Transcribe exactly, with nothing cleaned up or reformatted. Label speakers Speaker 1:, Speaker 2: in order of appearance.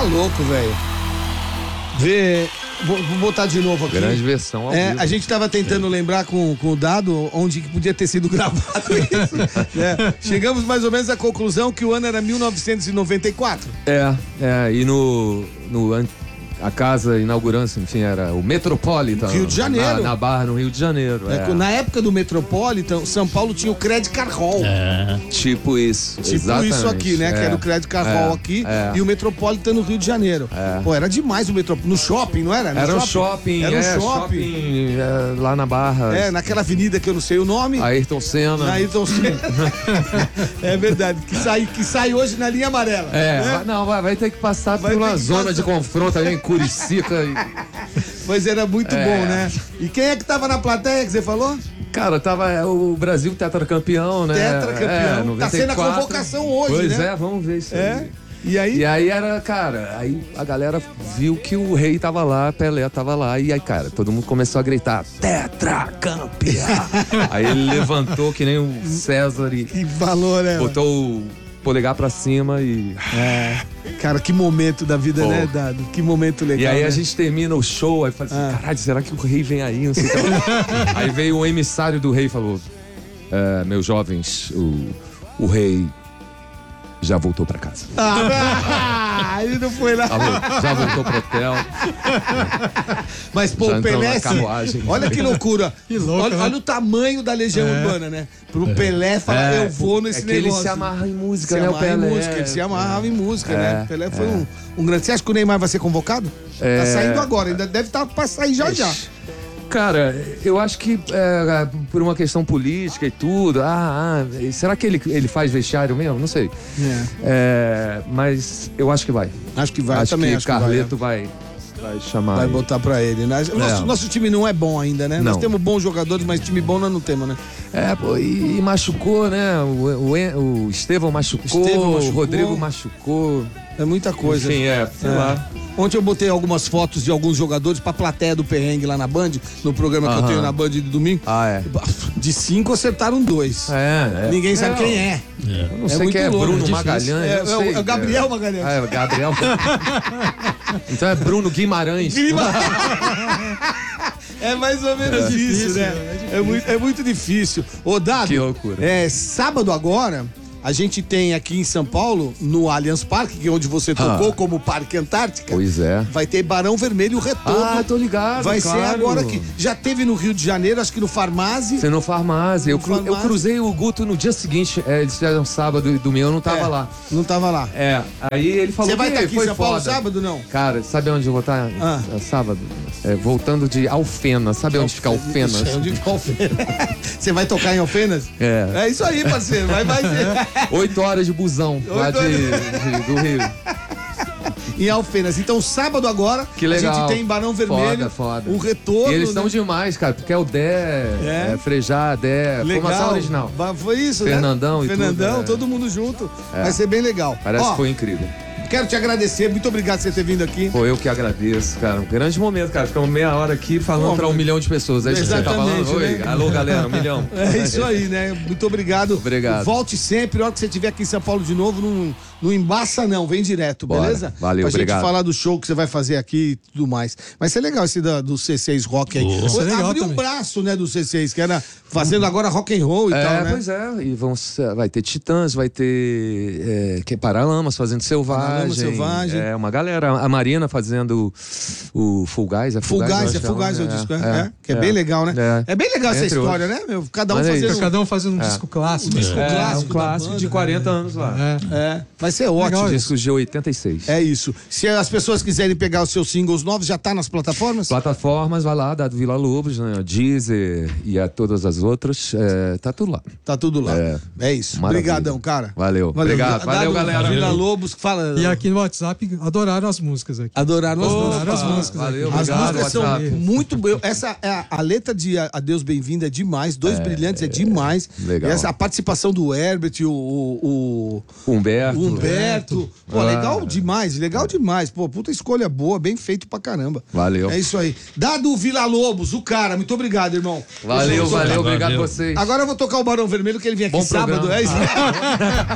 Speaker 1: louco, velho. Vê. Vou, vou botar de novo aqui.
Speaker 2: Grande versão ao
Speaker 1: é,
Speaker 2: vivo.
Speaker 1: A gente tava tentando é. lembrar com, com o Dado onde que podia ter sido gravado isso. né? Chegamos mais ou menos à conclusão que o ano era mil novecentos e noventa e quatro.
Speaker 2: É, é, e no... no a casa inaugurante, enfim, era o Metropolitan.
Speaker 1: Rio de Janeiro.
Speaker 2: Na, na Barra, no Rio de Janeiro.
Speaker 1: É,
Speaker 2: é.
Speaker 1: Na época do Metropolitan, São Paulo tinha o Credit Card Hall.
Speaker 2: É. Tipo isso.
Speaker 1: Tipo
Speaker 2: exatamente.
Speaker 1: isso aqui, né? É. Que era o Credit Card
Speaker 2: é.
Speaker 1: Hall aqui
Speaker 2: é.
Speaker 1: e o Metropolitan no Rio de Janeiro.
Speaker 2: É.
Speaker 1: Pô, era demais o Metropolitan. No shopping, não era? No
Speaker 2: era
Speaker 1: shopping?
Speaker 2: um shopping.
Speaker 1: Era um
Speaker 2: é,
Speaker 1: shopping.
Speaker 2: shopping é, lá na Barra.
Speaker 1: É, naquela avenida que eu não sei o nome.
Speaker 2: Ayrton Senna.
Speaker 1: Ayrton Senna. é verdade. Que sai, que sai hoje na linha amarela.
Speaker 2: É,
Speaker 1: né?
Speaker 2: não, vai, vai ter que passar vai por uma zona passar. de confronto ali em Curicica.
Speaker 1: Mas era muito é. bom, né? E quem é que tava na plateia que você falou?
Speaker 2: Cara, tava o Brasil tetracampeão, né?
Speaker 1: Tetracampeão. É, noventa e quatro. Tá sendo a convocação hoje,
Speaker 2: pois
Speaker 1: né?
Speaker 2: Pois é, vamos ver isso
Speaker 1: é.
Speaker 2: aí.
Speaker 1: E aí?
Speaker 2: E aí era, cara, aí a galera viu que o rei tava lá, Pelé tava lá, e aí, cara, todo mundo começou a gritar, tetracampeão! Aí ele levantou que nem o César e...
Speaker 1: Que valor, né?
Speaker 2: Botou o polegar pra cima e...
Speaker 1: É... Cara, que momento da vida, Pô. né, Dado? Que momento legal.
Speaker 2: E aí
Speaker 1: né?
Speaker 2: a gente termina o show, aí fala assim, ah. caralho, será que o rei vem aí? Não sei que... Aí veio o emissário do rei e falou, é, meus jovens, o, o rei já voltou pra casa.
Speaker 1: Ah, ele não foi lá.
Speaker 2: Já voltou pro hotel.
Speaker 1: Mas, pô,
Speaker 2: já
Speaker 1: o Pelé, olha que loucura.
Speaker 3: Que louco,
Speaker 1: olha,
Speaker 3: né?
Speaker 1: olha o tamanho da Legião
Speaker 3: é.
Speaker 1: Urbana, né? Pro Pelé falar, é, eu vou nesse
Speaker 2: é que
Speaker 1: negócio.
Speaker 2: ele se amarra em música,
Speaker 1: se
Speaker 2: né,
Speaker 1: amarra
Speaker 2: o Pelé.
Speaker 1: Em música, ele se amarrava
Speaker 2: é.
Speaker 1: em música,
Speaker 2: é.
Speaker 1: né? O Pelé foi é. um, um grande... Você acha que o Neymar vai ser convocado?
Speaker 2: É.
Speaker 1: Tá saindo agora, ainda deve estar pra sair já já.
Speaker 2: Cara, eu acho que é, por uma questão política e tudo, ah, ah, será que ele, ele faz vestiário mesmo? Não sei.
Speaker 1: É.
Speaker 2: É, mas eu acho que vai.
Speaker 1: Acho que vai,
Speaker 2: acho
Speaker 1: também
Speaker 2: que
Speaker 1: acho
Speaker 2: Carleto
Speaker 1: que vai.
Speaker 2: vai, vai chamar.
Speaker 1: Vai
Speaker 2: ele.
Speaker 1: botar pra ele, né? Nosso,
Speaker 2: é.
Speaker 1: nosso time não é bom ainda, né?
Speaker 2: Não.
Speaker 1: Nós temos bons jogadores, mas time bom nós não temos, né?
Speaker 2: É, pô, e, e machucou, né? O, o, o Estevão machucou,
Speaker 1: Estevão machucou,
Speaker 2: o Rodrigo machucou.
Speaker 1: É muita coisa.
Speaker 2: Enfim, é, sei é. lá.
Speaker 1: Ontem eu botei algumas fotos de alguns jogadores pra plateia do perrengue lá na Band, no programa que
Speaker 2: Aham.
Speaker 1: eu tenho na Band de domingo.
Speaker 2: Ah, é.
Speaker 1: De cinco acertaram dois.
Speaker 2: É, é.
Speaker 1: Ninguém sabe
Speaker 2: é,
Speaker 1: quem é.
Speaker 2: é. Eu não
Speaker 1: é
Speaker 2: sei quem é
Speaker 1: louco,
Speaker 2: Bruno
Speaker 1: é
Speaker 2: Magalhães.
Speaker 1: É,
Speaker 2: eu não sei.
Speaker 1: é o Gabriel
Speaker 2: é.
Speaker 1: Magalhães.
Speaker 2: Ah, é o Gabriel. Então é Bruno Guimarães.
Speaker 1: É mais ou menos
Speaker 3: é
Speaker 1: isso,
Speaker 3: difícil,
Speaker 1: né? É, é, muito, é muito difícil. Ô, Dado,
Speaker 2: que loucura.
Speaker 1: É, sábado agora, a gente tem aqui em São Paulo, no Allianz Parque, que é onde você tocou ah. como Parque Antártica.
Speaker 2: Pois é.
Speaker 1: Vai ter Barão Vermelho Retorno.
Speaker 2: Ah, tô ligado,
Speaker 1: Vai
Speaker 2: claro.
Speaker 1: ser agora aqui. Já teve no Rio de Janeiro, acho que no Farmácia.
Speaker 2: Você no Farmácia. Eu, cru, eu cruzei o Guto no dia seguinte. É, eles fizeram sábado e domingo, eu não tava
Speaker 1: é,
Speaker 2: lá.
Speaker 1: Não tava lá.
Speaker 2: É, aí ele falou
Speaker 1: Você vai
Speaker 2: que
Speaker 1: estar aqui
Speaker 2: foi
Speaker 1: em São Paulo
Speaker 2: foda.
Speaker 1: sábado, não?
Speaker 2: Cara, sabe onde eu vou estar?
Speaker 1: Ah.
Speaker 2: É, sábado. É, voltando de Alfenas. Sabe onde fica Alfenas?
Speaker 1: É onde fica Alfenas. Você vai tocar em Alfenas?
Speaker 2: É.
Speaker 1: É isso aí, parceiro. Vai, vai ser.
Speaker 2: Oito horas de busão lá de, de, do Rio.
Speaker 1: Em Alfenas. Então, sábado agora,
Speaker 2: que legal.
Speaker 1: a gente tem Barão Vermelho.
Speaker 2: Foda, foda.
Speaker 1: O retorno.
Speaker 2: E eles estão
Speaker 1: né?
Speaker 2: demais, cara, porque é o Dé,
Speaker 1: é.
Speaker 2: é, Frejá, Dé,
Speaker 1: legal.
Speaker 2: formação original.
Speaker 1: Foi isso,
Speaker 2: Fernandão
Speaker 1: né?
Speaker 2: e
Speaker 1: Fernandão,
Speaker 2: tudo, é.
Speaker 1: todo mundo junto.
Speaker 2: É.
Speaker 1: Vai ser bem legal.
Speaker 2: Parece
Speaker 1: Ó,
Speaker 2: que foi incrível.
Speaker 1: Quero te agradecer, muito obrigado por você ter vindo aqui.
Speaker 2: Pô, eu que agradeço, cara. Um grande momento, cara. Ficamos meia hora aqui falando Pô, pra um milhão de pessoas. Aí você tá falando, oi, né? Alô, galera, um milhão.
Speaker 1: É isso aí, né? Muito obrigado.
Speaker 2: Obrigado.
Speaker 1: Volte sempre, a hora que você estiver aqui em São Paulo de novo, não, não embaça não, vem direto,
Speaker 2: Bora.
Speaker 1: Beleza?
Speaker 2: Valeu,
Speaker 1: pra
Speaker 2: obrigado.
Speaker 1: Pra gente falar do show que você vai fazer aqui e tudo mais. Vai ser legal esse da, do C seis Rock aí.
Speaker 3: Oh,
Speaker 1: abriu um braço, né, do C seis, que era fazendo agora rock and roll e
Speaker 2: é,
Speaker 1: tal, né?
Speaker 2: Pois é, e vão, vai ter Titãs, vai ter é, que é Paralamas fazendo Selvagem.
Speaker 1: Paralamas, Selvagem.
Speaker 2: É, uma galera. A Marina fazendo o Full Guys. É Full,
Speaker 1: Full Guys,
Speaker 2: Guys,
Speaker 1: é Full Guys
Speaker 2: é,
Speaker 1: o disco, é,
Speaker 2: é,
Speaker 1: é, que é,
Speaker 2: é
Speaker 1: bem legal, né?
Speaker 2: É,
Speaker 1: é bem legal essa
Speaker 2: Entre
Speaker 1: história,
Speaker 2: outros.
Speaker 1: né, meu? Cada um
Speaker 2: Mas é
Speaker 1: fazendo...
Speaker 2: isso.
Speaker 3: Cada um fazendo um
Speaker 2: É.
Speaker 3: disco clássico.
Speaker 1: Um disco
Speaker 3: é,
Speaker 1: clássico
Speaker 2: um clássico
Speaker 1: banda,
Speaker 2: de quarenta anos lá.
Speaker 3: É.
Speaker 1: É, vai ser ótimo.
Speaker 3: Legal.
Speaker 2: Discos de oitenta e seis.
Speaker 1: É isso. Se as pessoas quiserem pegar os seus singles novos, já tá nas plataformas?
Speaker 2: Plataformas, vai lá, da Vila Lobos, né? Deezer e a todas as outras, é, tá tudo lá.
Speaker 1: Tá tudo lá.
Speaker 2: É,
Speaker 1: é isso.
Speaker 2: maravilha.
Speaker 1: Obrigadão, cara.
Speaker 2: Valeu.
Speaker 1: Valeu.
Speaker 2: Obrigado. Valeu,
Speaker 1: Dado,
Speaker 2: galera.
Speaker 1: Vila Lobos, fala.
Speaker 3: E aqui no WhatsApp adoraram as músicas aqui.
Speaker 1: Adoraram as
Speaker 3: Opa,
Speaker 1: músicas.
Speaker 3: as músicas.
Speaker 2: Valeu,
Speaker 3: aqui.
Speaker 1: As
Speaker 2: obrigado,
Speaker 1: músicas são
Speaker 2: WhatsApp.
Speaker 1: muito boas. Essa é a, a letra de Adeus Bem-vinda é demais. Dois
Speaker 2: É,
Speaker 1: Brilhantes é demais.
Speaker 2: legal.
Speaker 1: E essa, a participação do Herbert, o, o, o
Speaker 2: Humberto.
Speaker 1: o Humberto. Pô,
Speaker 2: Ah.
Speaker 1: legal demais, legal demais. Pô, puta escolha boa, bem feito pra caramba.
Speaker 2: Valeu.
Speaker 1: É isso aí. Dado Vila Lobos, o cara. Muito obrigado, irmão.
Speaker 2: Valeu,
Speaker 1: Eu sou-
Speaker 2: valeu, obrigado a
Speaker 4: Valeu.
Speaker 2: vocês.
Speaker 1: Agora eu vou tocar o Barão Vermelho, que ele vem aqui
Speaker 2: Bom
Speaker 1: sábado.
Speaker 2: programa.
Speaker 1: É isso.